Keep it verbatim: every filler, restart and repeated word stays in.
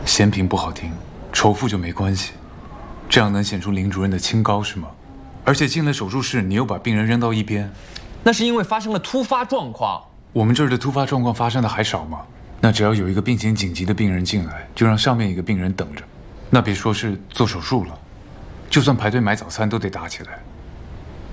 嫌贫不好听，仇富就没关系，这样能显出林主任的清高是吗？而且进了手术室，你又把病人扔到一边， 那是因为发生了突发状况。 我们这儿的突发状况发生的还少吗？那只要有一个病情紧急的病人进来，就让上面一个病人等着。那别说是做手术了，就算排队买早餐都得打起来。